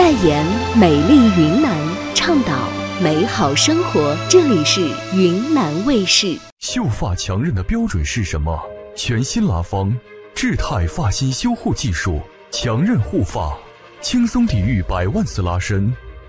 代言美丽云南，倡导美好生活。这里是云南卫视。 秀发强韧的标准是什么？全新拉芳智泰发型修护技术，强韧护发，轻松抵御100万次拉伸，